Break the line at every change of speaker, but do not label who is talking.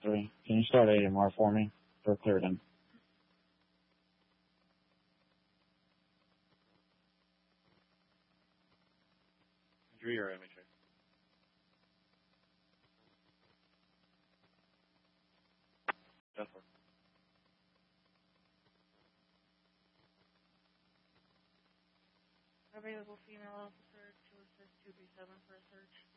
3. Can you start AMR for me? For Clearden.
Injury or imagery? Jennifer.
Available female officer to assist 237 for a search.